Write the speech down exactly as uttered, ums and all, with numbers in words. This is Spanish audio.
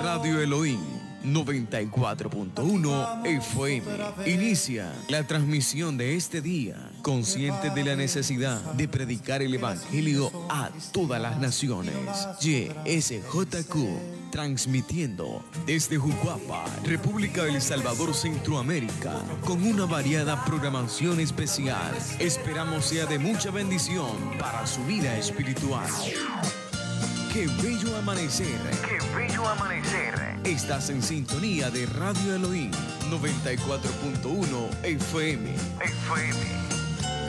Radio Elohim noventa y cuatro punto uno F M. Inicia la transmisión de este día, consciente de la necesidad de predicar el Evangelio a todas las naciones. Y S J Q, transmitiendo desde Jucuapa, República del Salvador, Centroamérica, con una variada programación especial. Esperamos sea de mucha bendición para su vida espiritual. ¡Qué bello amanecer! ¡Qué bello amanecer! Estás en sintonía de Radio Elohim noventa y cuatro punto uno F M. F M.